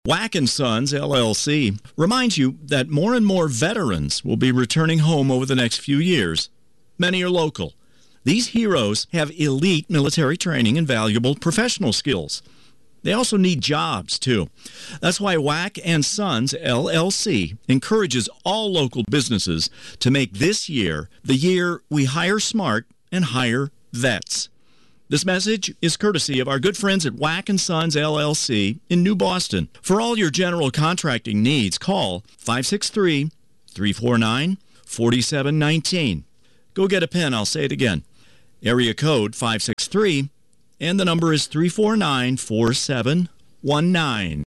Wack & Sons, LLC, reminds you that more and more veterans will be returning home over the next few years. Many are local. These heroes have elite military training and valuable professional skills. They also need jobs, too. That's why Wack & Sons, LLC, encourages all local businesses to make this year the year we hire smart and hire vets. This message is courtesy of our good friends at Wack & Sons, LLC in New Boston. For all your general contracting needs, call 563-349-4719. Go get a pen, I'll say it again. Area code 563, and the number is 349-4719.